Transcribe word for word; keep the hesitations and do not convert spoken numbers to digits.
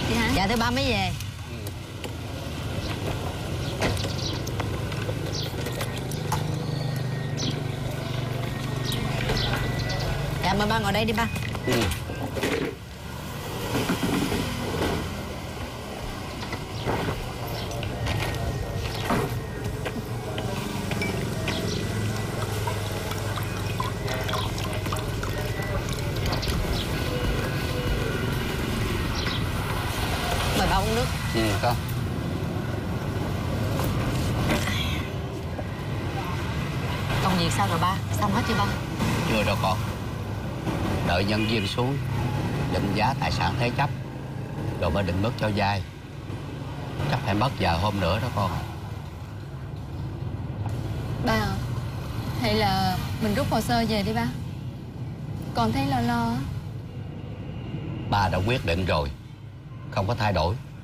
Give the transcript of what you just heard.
Vậy hả? Dạ thứ ba mới về. Dạ mời ba ngồi đây đi ba. Ừ. Mời ba uống nước. Ừ, con. Công việc sao rồi ba? Xong hết chưa ba? Chưa đâu con. Đợi nhân viên xuống định giá tài sản thế chấp rồi mới định mức cho vay. Chắc phải mất vài hôm nữa đó con. Ba à, hay là mình rút hồ sơ về đi ba. Con thấy lo lo á. Ba đã quyết định rồi, không có thay đổi.